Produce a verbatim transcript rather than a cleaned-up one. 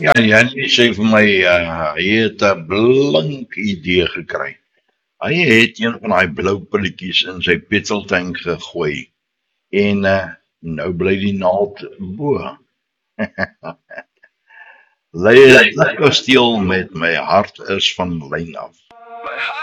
Ja, Jannie sê vir my, uh, hy het 'n blink idee gekry. Hy het een van daai blou pilletjies in sy petroltank gegooi en uh, nou bly die naald bo. Lei 'n kasteel met my hart is van lyn af.